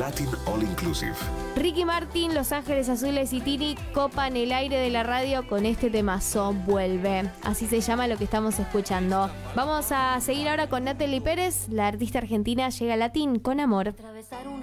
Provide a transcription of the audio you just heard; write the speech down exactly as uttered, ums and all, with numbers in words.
Latin All Inclusive. Ricky Martin, Los Ángeles Azules y Tini copan el aire de la radio con este temazo, Vuelve. Así se llama lo que estamos escuchando. Vamos a seguir ahora con Natalie Pérez, la artista argentina llega a Latin con amor. Atravesar una